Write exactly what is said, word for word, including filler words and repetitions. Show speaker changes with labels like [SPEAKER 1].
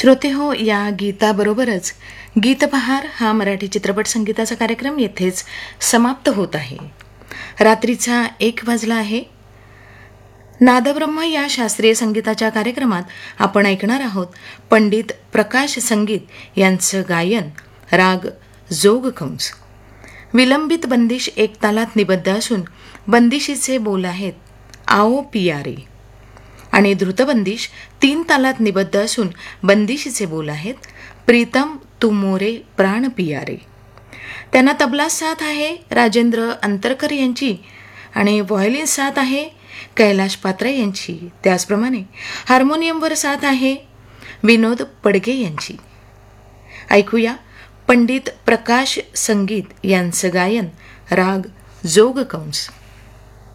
[SPEAKER 1] श्रोते हो, या गीताबरोबरच गीतबहार हा मराठी चित्रपट संगीताचा कार्यक्रम येथेच समाप्त होत आहे. रात्रीचा एक वाजला आहे. नादब्रह्म या शास्त्रीय संगीताच्या कार्यक्रमात आपण ऐकणार आहोत पंडित प्रकाश संगीत यांचं गायन राग जोगकंस. विलंबित बंदिश एक तालात निबद्ध असून बंदिशीचे बोल आहेत आओ पियारे, आणि द्रुतबंदिश तीन तालात निबद्ध असून बंदिशीचे बोल आहेत प्रीतम तू मोरे प्राण पियारे. त्यांना तबला साथ आहे राजेंद्र अंतरकर यांची आणि व्हायोलिन साथ आहे कैलाश पात्रे यांची. त्याचप्रमाणे हार्मोनियमवर साथ आहे विनोद पडगे यांची. ऐकूया पंडित प्रकाश संगीत यांचं गायन राग जोगकंस.